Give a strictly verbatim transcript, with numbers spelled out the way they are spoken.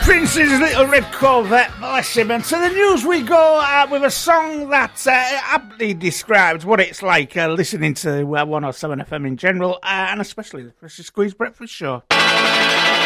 Prince's Little Red Corvette, bless him. And to the news we go uh, with a song that uh, aptly describes what it's like uh, listening to uh, one oh seven F M in general, uh, and especially the Precious Squeeze Breakfast Show.